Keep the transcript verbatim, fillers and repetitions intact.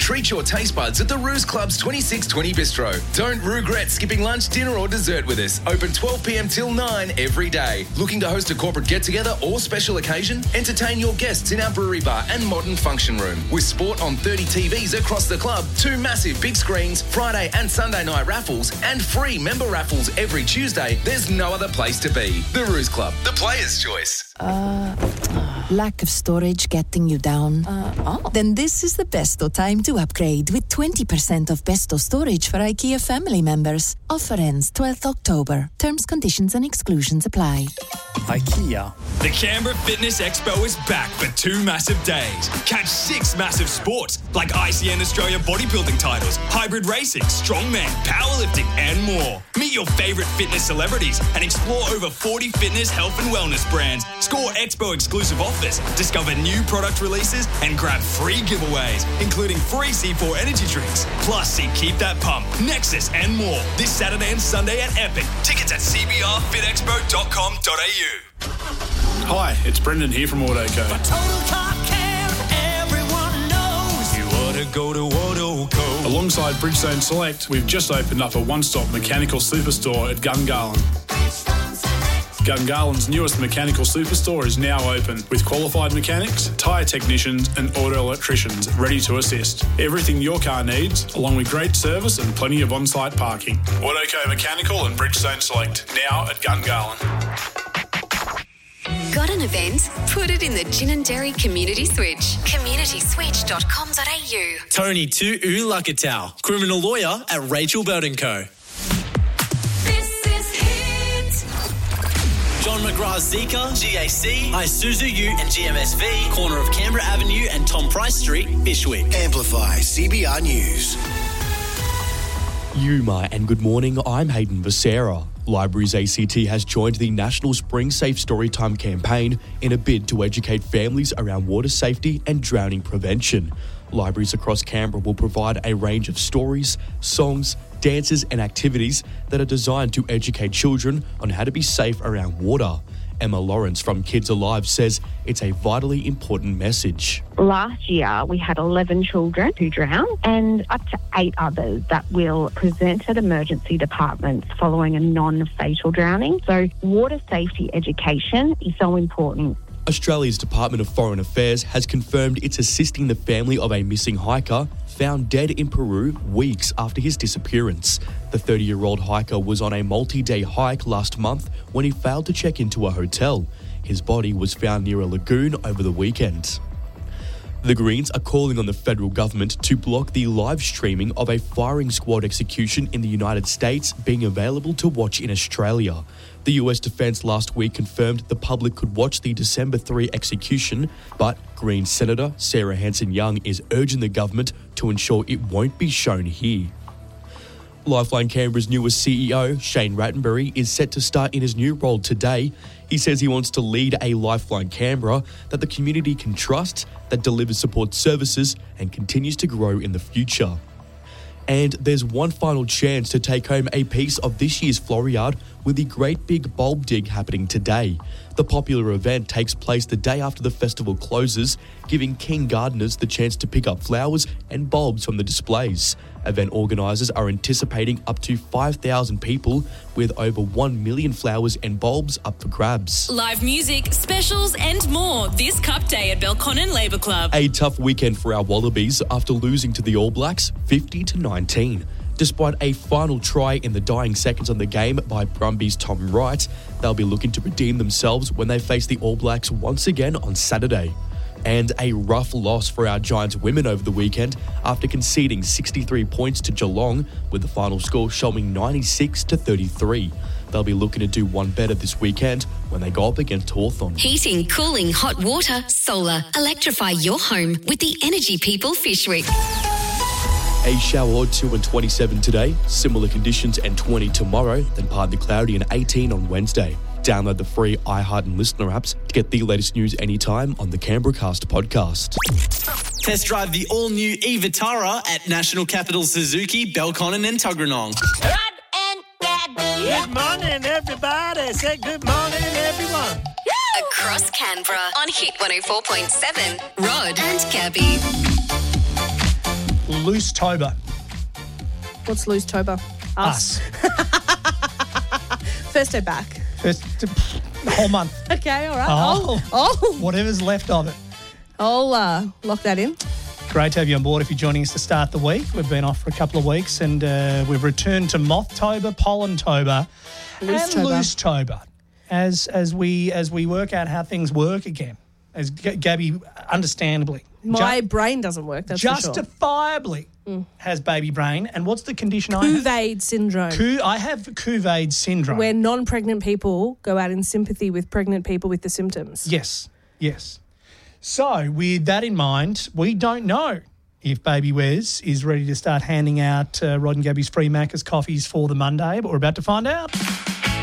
Treat your taste buds at the Ruse Club's twenty-six twenty Bistro. Don't regret skipping lunch, dinner or dessert with us. Open twelve p m till nine every day. Looking to host a corporate get-together or special occasion? Entertain your guests in our brewery bar and modern function room. With sport on thirty T Vs across the club, two massive big screens, Friday and Sunday night raffles, and free member raffles every Tuesday, there's no other place to be. The Ruse Club, the player's choice. Uh, lack of storage getting you down? Uh, oh. Then this is the besto time to upgrade with twenty percent off besto storage for IKEA family members. Offer ends twelfth October. Terms, conditions and exclusions apply. IKEA. The Canberra Fitness Expo is back for two massive days. Catch six massive sports like I C N Australia bodybuilding titles, hybrid racing, strongman, powerlifting and more. Meet your favourite fitness celebrities and explore over forty fitness, health and wellness brands. Score Expo exclusive offers, discover new product releases and grab free giveaways, including free C four energy drinks. Plus, see Keep That Pump, Nexus and more this Saturday and Sunday at Epic. Tickets at c b r fit expo dot com dot a u. Hi, it's Brendan here from Autoco. For total car care, everyone knows You ought to go to Autoco. Alongside Bridgestone Select, we've just opened up a one-stop mechanical superstore at Gungahlin. Gungalin's newest mechanical superstore is now open with qualified mechanics, tyre technicians and auto electricians ready to assist. Everything your car needs, along with great service and plenty of on-site parking. Autoco Mechanical and Bridgestone Select, now at Gungahlin. Got an event? Put it in the Gin and Dairy Community Switch. community switch dot com dot a u. Tony Tu'u Lakatau, criminal lawyer at Rachel Bird and Co. this is hit. John McGrath's Zika, G A C, Isuzu U and G M S V, corner of Canberra Avenue and Tom Price Street, Bishwick. Amplify C B R News. Yuma and good morning, I'm Hayden Becerra. Libraries A C T has joined the National Spring Safe Storytime campaign in a bid to educate families around water safety and drowning prevention. Libraries across Canberra will provide a range of stories, songs, dances and activities that are designed to educate children on how to be safe around water. Emma Lawrence from Kids Alive says it's a vitally important message. Last year, we had eleven children who drowned and up to eight others that will present at emergency departments following a non-fatal drowning. So water safety education is so important. Australia's Department of Foreign Affairs has confirmed it's assisting the family of a missing hiker found dead in Peru weeks after his disappearance. The thirty-year-old hiker was on a multi-day hike last month when he failed to check into a hotel. His body was found near a lagoon over the weekend. The Greens are calling on the federal government to block the live streaming of a firing squad execution in the United States being available to watch in Australia. The U S Defence last week confirmed the public could watch the December third execution, but Green Senator Sarah Hanson-Young is urging the government to ensure it won't be shown here. Lifeline Canberra's newest C E O, Shane Rattenbury, is set to start in his new role today. He says he wants to lead a Lifeline Canberra that the community can trust, that delivers support services and continues to grow in the future. And there's one final chance to take home a piece of this year's Floriade with the Great Big Bulb Dig happening today. The popular event takes place the day after the festival closes, giving keen gardeners the chance to pick up flowers and bulbs from the displays. Event organisers are anticipating up to five thousand people, with over one million flowers and bulbs up for grabs. Live music, specials and more this Cup Day at Belconnen Labour Club. A tough weekend for our Wallabies after losing to the All Blacks fifty to nineteen. Despite a final try in the dying seconds on the game by Brumbies' Tom Wright, they'll be looking to redeem themselves when they face the All Blacks once again on Saturday. And a rough loss for our Giants women over the weekend after conceding sixty-three points to Geelong, with the final score showing ninety-six to thirty-three. They'll be looking to do one better this weekend when they go up against Hawthorn. Heating, cooling, hot water, solar. Electrify your home with the Energy People Fishwick. A shower or two and twenty-seven today, similar conditions and twenty tomorrow, then partly cloudy and eighteen on Wednesday. Download the free iHeart and Listener apps to get the latest news anytime on the Canberra Cast podcast. Test drive the all-new e-Vitara at National Capital Suzuki, Belconnen and Tuggeranong. Rod and Gabby. Good morning, everybody. Say good morning, everyone. Across Canberra on Hit one oh four point seven. Rod and Gabby. Loose-tober. What's loose-tober? Us. First day back. First, the whole month. Okay, all right. Oh, oh. oh. Whatever's left of it. I'll uh, lock that in. Great to have you on board if you're joining us to start the week. We've been off for a couple of weeks and uh, we've returned to Moth-tober, Pollen-tober and Loose-tober as as we as we work out how things work again. As G- Gabby, understandably. My ju- brain doesn't work, that's Justifiably for sure. Mm. has baby brain. And what's the condition I have? Cuvade syndrome. Cu- I have Cuvade syndrome. Where non-pregnant people go out in sympathy with pregnant people with the symptoms. Yes, yes. So, with that in mind, we don't know if Baby Wes is ready to start handing out uh, Rod and Gabby's free Macca's coffees for the Monday, but we're about to find out.